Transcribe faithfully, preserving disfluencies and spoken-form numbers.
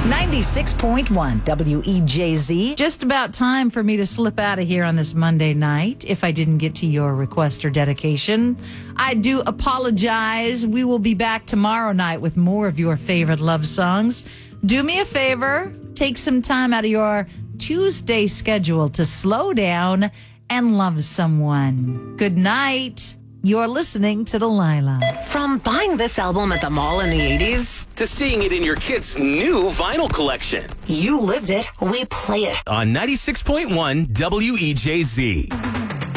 ninety-six point one W E J Z. Just about time for me to slip out of here on this Monday night. If I didn't get to your request or dedication, I do apologize. We will be back tomorrow night with more of your favorite love songs. Do me a favor, take some time out of your Tuesday schedule to slow down and love someone. Good night. You're listening to Delilah. From buying this album at the mall in the eighties to seeing it in your kid's new vinyl collection. You lived it, we play it. On ninety-six point one W E J Z.